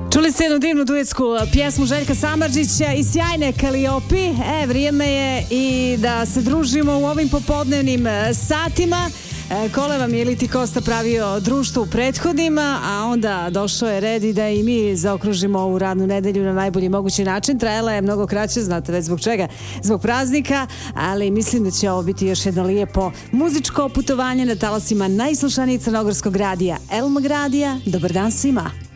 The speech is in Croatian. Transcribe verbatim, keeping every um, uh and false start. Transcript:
Čuli ste jednu divnu duetsku pjesmu Željka Samardžića i sjajne Kaliopi. E, vrijeme je i da se družimo u ovim popodnevnim satima. E, Kole vam je Iliti Kosta pravio društvo u prethodnima, a onda došao je red i da i mi zaokružimo ovu radnu nedelju na najbolji mogući način. Trajala je mnogo kraće, znate već zbog čega, zbog praznika, ali mislim da će ovo biti još jedno lijepo muzičko putovanje na talasima najslušanijeg crnogorskog radija Elmag radija. Dobar dan svima.